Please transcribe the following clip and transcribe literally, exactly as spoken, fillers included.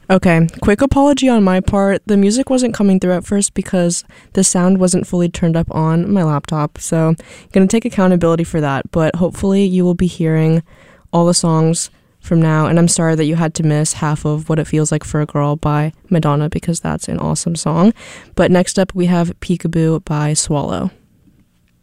Okay, quick apology on my part. The music wasn't coming through at first because the sound wasn't fully turned up on my laptop, so I'm going to take accountability for that, but hopefully you will be hearing all the songs from now, and I'm sorry that you had to miss half of What It Feels Like for a Girl by Madonna because that's an awesome song. But next up we have Peekaboo by Swallow.